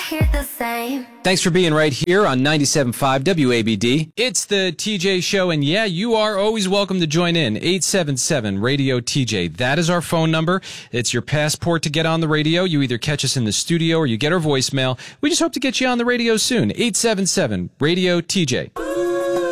hear the same. Thanks for being right here on 97.5 WABD. It's the TJ Show, and yeah, you are always welcome to join in. 877-RADIO-TJ. That is our phone number. It's your passport to get on the radio. You either catch us in the studio or you get our voicemail. We just hope to get you on the radio soon. 877-RADIO-TJ.